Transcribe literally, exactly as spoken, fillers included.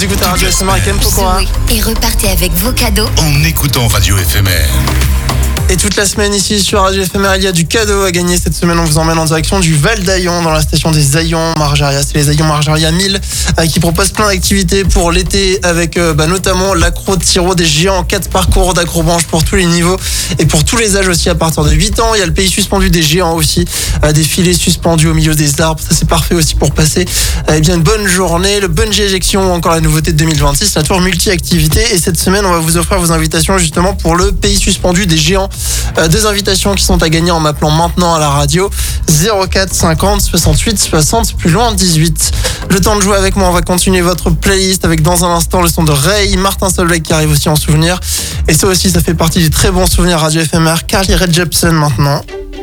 Vous écoutez Radio F M R avec M. Pokora. Et repartez avec vos cadeaux en écoutant Radio F M R. Et toute la semaine ici sur Radio F M R, il y a du cadeau à gagner. Cette semaine, on vous emmène en direction du Val d'Aillon, dans la station des Aillons Marjaria. C'est les Aillons Marjaria mille euh, qui proposent plein d'activités pour l'été avec euh, bah, notamment l'accro-tiro des géants, quatre parcours d'acrobranche pour tous les niveaux et pour tous les âges aussi à partir de huit ans. Il y a le pays suspendu des géants aussi, euh, des filets suspendus au milieu des arbres. Ça, c'est parfait aussi pour passer euh, bien une bonne journée. Le bungee éjection, encore la nouveauté de deux mille vingt-six, la tour multi-activité. Et cette semaine, on va vous offrir vos invitations justement pour le pays suspendu des géants. Euh, deux invitations qui sont à gagner en m'appelant maintenant à la radio zéro quatre cinquante soixante-huit soixante plus loin dix-huit. Le temps de jouer avec moi, on va continuer votre playlist avec dans un instant le son de Ray, Martin Solveig qui arrive aussi en souvenir. Et ça aussi, ça fait partie du très bon souvenir Radio F M R. Carly Rae Jepsen maintenant.